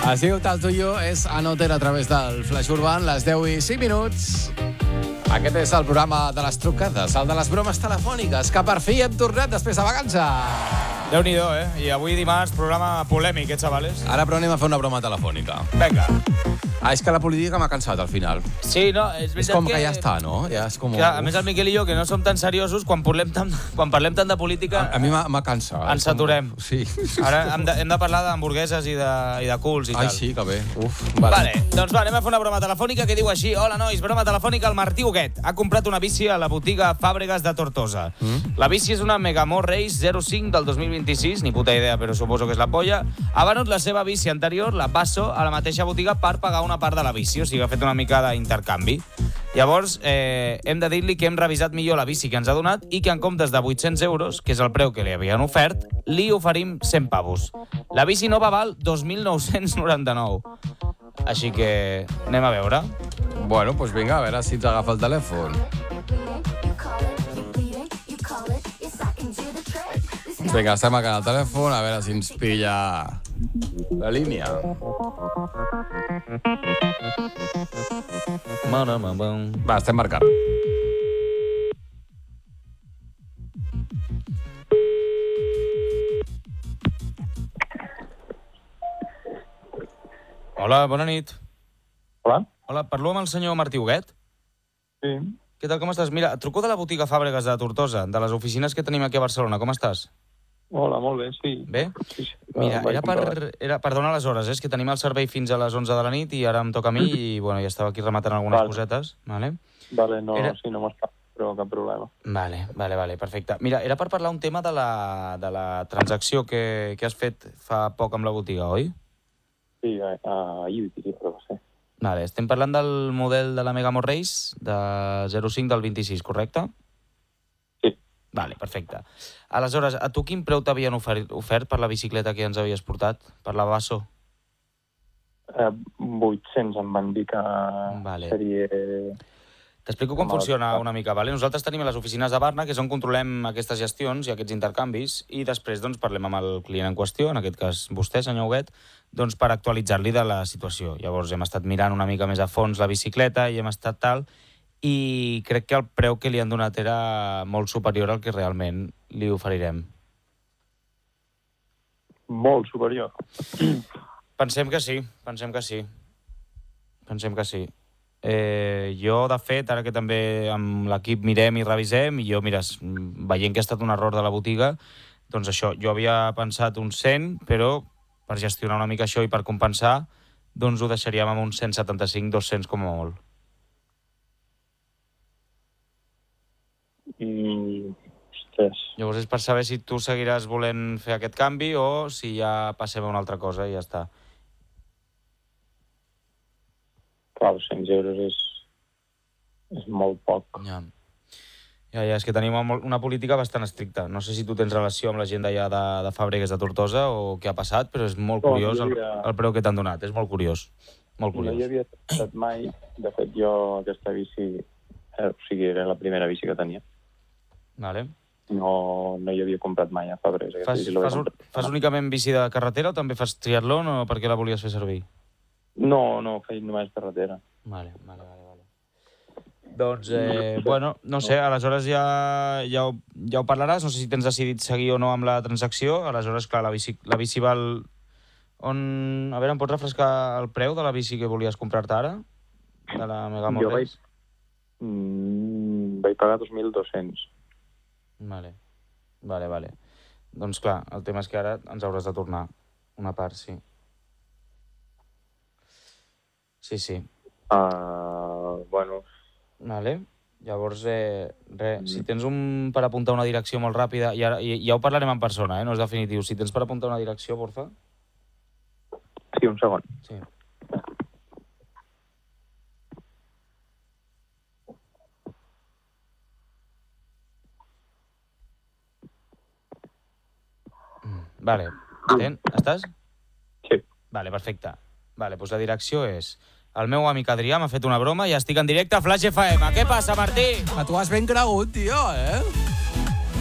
Es diu Tal Tuyo, és Anoter a través del Flash Urban, les 10:05. Aquest és el programa de les trucades, el de les bromes telefòniques, que per fi hem tornat després de vacances. Déu-n'hi-do, I avui dimarts, programa polèmic, xavales. Ara però anem a fer una broma telefònica. Vinga. És que la política m'ha cansat al final. Sí, no, és veritat és com que ja està, no? Ja és com... Que, a més, el Miquel i jo, que no som tan seriosos, quan parlem tant de política... A mi m'ha cansat. Ens saturem. Sí. Ara hem de parlar d'hamburgueses i de culs i tal. Ai, sí, que bé. Uf, vale, doncs anem a fer una broma telefònica que diu així: hola, nois, broma telefònica. El Martí Huguet ha comprat una bici a la botiga Fàbregas de Tortosa. La bici és una Megamore Race 05 del 2026, ni puta idea, però suposo que és la polla. Ha venut la seva bici anterior, la Passo, a la mateixa botiga per pagar una part de la bici, o sigui, ha fet una mica d'intercanvi. Llavors, hem de dir-li que hem revisat millor la bici que ens ha donat i que en comptes de 800 euros, que és el preu que li havien ofert, li oferim 100 pavos. La bici nova val 2.999. Així que anem a veure. Bueno, doncs vinga, a veure si ens agafa el telèfon. Vinga, estem acá al telèfon, a veure si ens pilla la línia. Va, estem marcant. Hola, bona nit. Hola? Hola, parlo amb el senyor Martí Huguet? Sí. Què tal, com estàs? Mira, et truco de la botiga Fàbregas de Tortosa, de les oficines que tenim aquí a Barcelona. Com estàs? Hola, molt bé, sí. Bé? Sí. Mira, era per donar les hores, és que tenim el servei fins a les 11 de la nit i ara em toca a mi i, bueno, ja estava aquí rematant algunes cosetes, vale? Vale, no, sí, no m'està, però cap problema. Vale, perfecte. Mira, era per parlar un tema de la transacció que has fet fa poc amb la botiga, oi? Sí, ahir però va ser. Vale, estem parlant del model de la Megamore Race de 05 del 26, correcte? Sí. Vale, perfecte. Aleshores, a tu quin preu t'havien ofert per la bicicleta que ens havies portat? Per la Basso? 800 em van dir que seria... T'explico com funciona una mica, vale? Nosaltres tenim a les oficines de Barna, que és on controlem aquestes gestions i aquests intercanvis, i després doncs, parlem amb el client en qüestió, en aquest cas vostè, senyor Huguet, doncs, per actualitzar-li de la situació. Llavors hem estat mirant una mica més a fons la bicicleta i hem estat tal, i crec que el preu que li han donat era molt superior al que realment li oferirem. Molt superior? Pensem que sí. Jo, de fet, ara que també amb l'equip mirem i revisem, i jo, mira, veient que ha estat un error de la botiga, doncs això, jo havia pensat uns 100, però per gestionar una mica això i per compensar, doncs ho deixaríem amb uns 175-200 com a molt. Ostres. Llavors és per saber si tu seguiràs volent fer aquest canvi o si ja passem a una altra cosa i ja està. Clar, 200 euros és molt poc. Ja, és que tenim una política bastant estricta. No sé si tu tens relació amb la gent d'allà de Fàbregas de Tortosa o què ha passat, però és molt curiós el preu que t'han donat. És molt curiós. Molt curiós. No hi havia estat mai. De fet, jo aquesta bici... era la primera bici que tenia. Vale. No hi havia comprat mai a Fàbregas. Fas únicament bici de carretera o també fas triatlon o per què la volies fer servir? No, faig només carretera. Vale. Doncs, bueno, no sé, aleshores ja ho parlaràs, no sé si tens decidit seguir o no amb la transacció, aleshores, clar, la bici val... A veure, em pots refrescar el preu de la bici que volies comprar-te ara? De la Megamore Race? Vaig pagar 2.200. Vale. Doncs clar, el tema és que ara ens hauràs de tornar una part, sí. Sí. Bueno... Vale. Llavors, si tens per apuntar una direcció molt ràpida, i ja ho parlarem en persona, no és definitiu. Si tens per apuntar una direcció, porfa. Sí, un segon. Sí. Vale. Estàs? Sí. Vale, perfecte. Vale, doncs la direcció és... El meu amic Adrià m'ha fet una broma i estic en directe a Flash FM. Què passa, Martí? A tu has ben cregut, tio,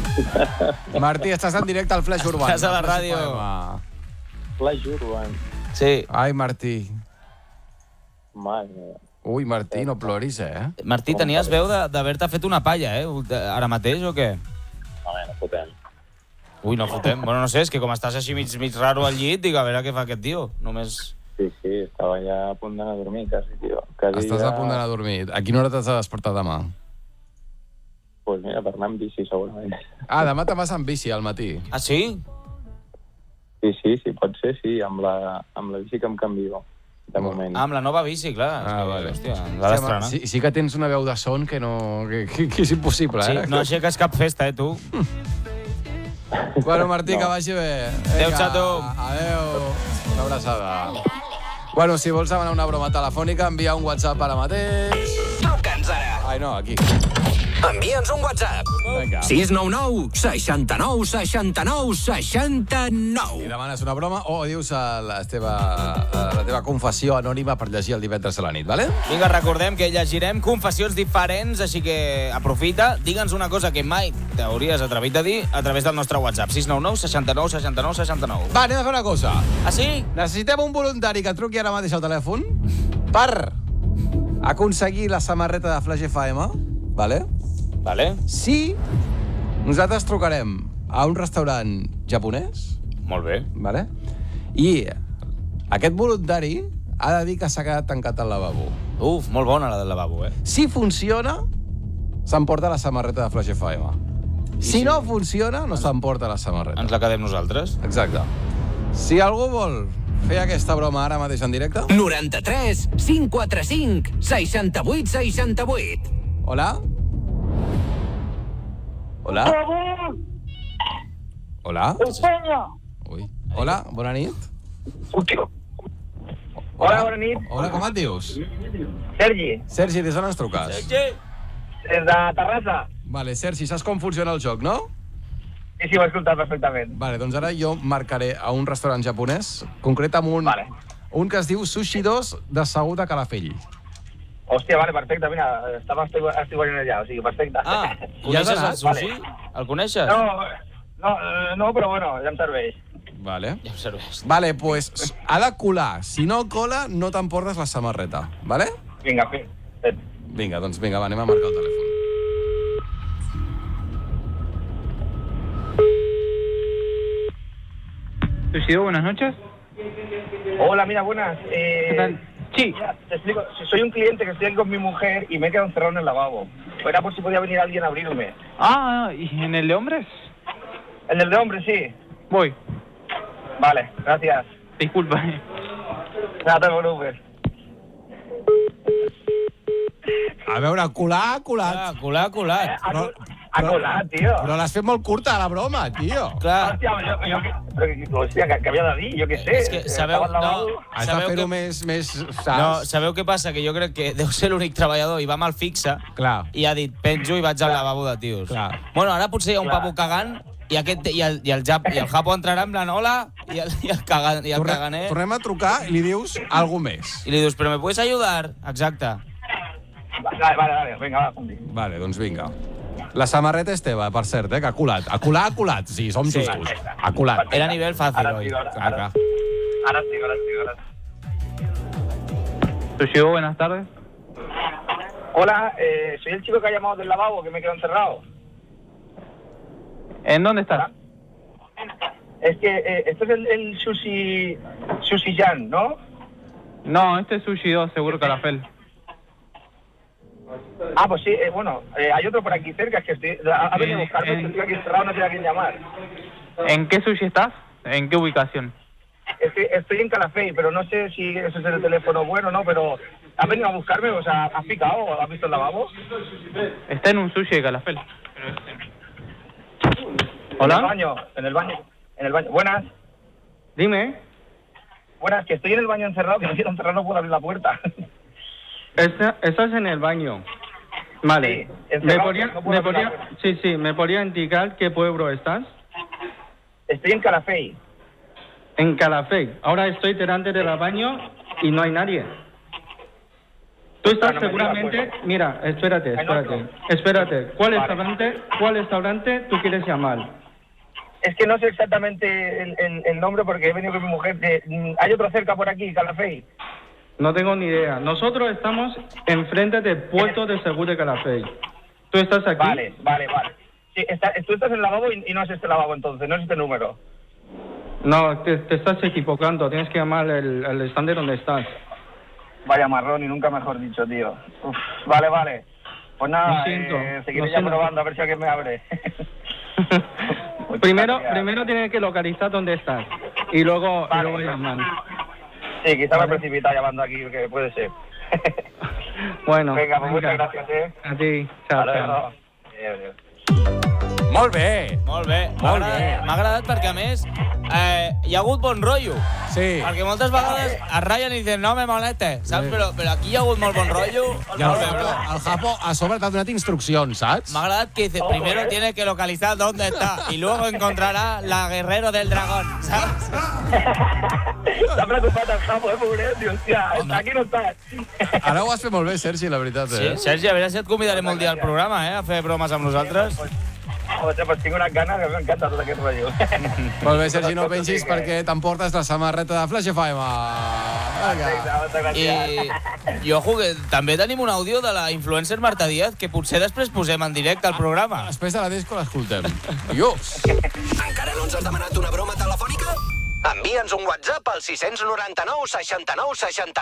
Martí, estàs en directe al Flash Urban. Estàs a la ràdio. Flash Urban. Sí. Ai, Martí. Madre meva. Ui, Martí, no ploris, Martí, tenies veu d'haver-te fet una palla, ara mateix, o què? No fotem. Ui, no fotem. Bueno, no sé, és que com estàs així mig raro al llit, dic, a veure què fa aquest tio. Només... Sí, estava ja a punt d'anar a dormir, quasi, tio. Estàs a punt d'anar a dormir. A quina hora t'has de despertar demà? Pues mira, per anar amb bici, segurament. Ah, demà te'n vas amb bici al matí. Ah, sí? Sí, pot ser, sí, amb la bici que em canvio, de moment. Ah, amb la nova bici, clar. Ah, vale. Hòstia, l'ha d'estrenar. Sí que tens una veu de son que no... que és impossible, Sí, no aixeques cap festa, tu. Bueno, Martí, que vagi bé. Adéu, xato. Adéu. Una abraçada. Bueno, si vols demanar una broma telefònica, envia un WhatsApp ara mateix. Truca'ns ara. Ai, no, aquí. Envia'ns un WhatsApp. Vinga. 699 69 69 69. I demanes una broma o dius la teva confessió anònima per llegir el divendres a la nit, vale? Vinga, recordem que llegirem confessions diferents, així que aprofita, digue'ns una cosa que mai t'hauries atrevit a dir a través del nostre WhatsApp. 699 69 69 69. Va, anem a fer una cosa. Ah, sí? Necessitem un voluntari que truqui ara mateix al telèfon per aconseguir la samarreta de Flash FM, vale? Vale. Si nosaltres trucarem a un restaurant japonès, Molt bé. vale? I aquest voluntari ha de dir que s'ha quedat tancat al lavabo. Uf, molt bona la del lavabo, Si funciona, s'emporta la samarreta de Flash FM. Si no funciona, no s'emporta la samarreta. Ens la quedem nosaltres. Exacte. Si algú vol fer aquesta broma ara mateix en directe... 93 545 68 68. Hola? Hola? Hola? Ui. Hola, bona nit. Hola, bona nit. Hola, com et dius? Sergi, Sergi, des d'on ens truques? des de Terrassa. Vale, Sergi, saps com funciona el joc, no? Sí, ho he escoltat perfectament. Vale, doncs ara jo marcaré a un restaurant japonès, concret amb un, Vale. un que es diu Sushi 2 de Segur de Calafell. Hòstia, vale, perfecte, mira, estic veient allà, o sigui, perfecte. Ah, I has coneixes anat? el sushi? El coneixes? No, però bueno, ja em serveix. Vale. Ja em serveix. Vale, pues ha de colar. Si no cola, no t'emportes la samarreta, vale? Vinga, fet. Vinga, doncs vinga, va, anem a marcar el telèfon. Sushido, buenas noches. Hola, mira, buenas. ¿Qué tal? Sí. Mira, te explico, soy un cliente que estoy aquí con mi mujer y me he quedado encerrado en el lavabo. Era por si podía venir alguien a abrirme. Ah, ¿y en el de hombres? El del de hombre, sí. Voy. Vale, gracias. Disculpa. No te preocupes. A veure, colar, colat. Ah, colat. A colar, tio. Però l'has fet molt curta, la broma, tio. Clar. Hòstia, que havia de dir, jo què sé. És que sabeu... Estava al lavabo. No, Has de fer-ho més, saps? No, sabeu què passa? Que jo crec que deu ser l'únic treballador i va mal fixa Clar. i ha dit, penjo i vaig al lavabo de tios. Clar. Bueno, ara potser hi ha un Clar. papo cagant i el Japo entrarà amb la Nola i el caganer Tornem a trucar i li dius alguna més. i li dius, però me puedes ayudar? Exacte. Vale, vinga, va, Santi. Vale, doncs vinga. La samarreta és teva, per cert, que ha colat. Ha colat. Sí, som Sí. justos. Ha colat. Era nivel fàcil, Ara oi? sí, Clar. Ahora sí. Sushido, buenas tardes. Hola, soy el chico que ha llamado del lavabo, que me quedo encerrado. ¿En dónde estás? Es que este es el Sushi Jan, ¿no? No, este es Sushi 2, seguro Calafel. Ah, pues sí, bueno, hay otro por aquí cerca, es que ha venido a buscarme, estoy aquí encerrado, no sé a quién llamar. ¿En qué sushi estás? ¿En qué ubicación? Estoy en Calafell, pero no sé si ese es el teléfono bueno o no, pero ha venido a buscarme, o sea, ¿has picado? ¿Has visto el lavabo? Está en un sushi de Calafel. En el ¿Hola? baño. Buenas, Dime. que estoy en el baño encerrado, que me quiero encerrar, no puedo abrir la puerta. Estás en el baño. Vale. Sí, encerrado, no puedo abrir la puerta. ¿Me podría indicar qué pueblo estás? Estoy en Calafell. En Calafell. Ahora estoy delante del baño y no hay nadie. Tú estás no me digas, seguramente... pues. Mira, espérate. Hay otro. Espérate. ¿Cuál Vale. restaurante tú quieres llamar? Es que no sé exactamente el nombre porque he venido con mi mujer. ¿Hay otro cerca por aquí, Calafell? No tengo ni idea. Nosotros estamos enfrente del puerto de seguro de Calafell. ¿Tú estás aquí? Vale. Sí, tú estás en el lavabo y no es este lavabo entonces, no es este número. No, te estás equivocando. Tienes que llamar al stand de donde estás. Vaya marrón y nunca mejor dicho, tío. Uf, vale. Pues nada, Lo siento, seguiré lo ya siento. probando a ver si alguien me abre. Primero tienes que localizar dónde estás y luego llamar. Sí, quizá me precipita llamando aquí, que puede ser. Bueno, Venga, pues muchas gracias, A ti, chao. Hasta luego. Adiós. Molt bé. Molt bé. Molt bé. M'ha agradat perquè, a més, hi ha hagut bon rotllo. Sí. Perquè moltes vegades es ratllen i dicen no me moleste, saps? Sí. Però aquí hi ha hagut molt bon rotllo. I el Japo a sobre t'ha donat instruccions, saps? M'ha agradat que dice, primero tiene que localizar dónde está y luego encontrará la guerrero del dragón, ¿sabes? Està preocupat el Japo, pobret, tio, hòstia, aquí no estàs. Ara ho has fet molt bé, Sergi, la veritat, Sí, Sergi, a veure si et convidarem un dia al programa, a fer bromes amb nosaltres. Hòstia, pues tinc unes ganes que m'encanta tot aquest rotllo. Molt bé, Sergi, no pensis perquè t'emportes la samarreta de Flash FM. Vinga. I ojo, que també tenim un àudio de la influencer Marta Díaz que potser després posem en directe al programa. Després de la disco l'escoltem. Dios! Encara no ens has demanat una broma telefònica? Envia'ns un WhatsApp al 699 69 69